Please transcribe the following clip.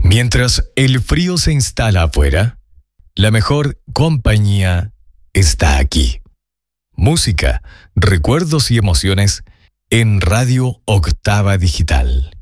Mientras el frío se instala afuera, la mejor compañía está aquí. Música, recuerdos y emociones en Radio Octava Digital.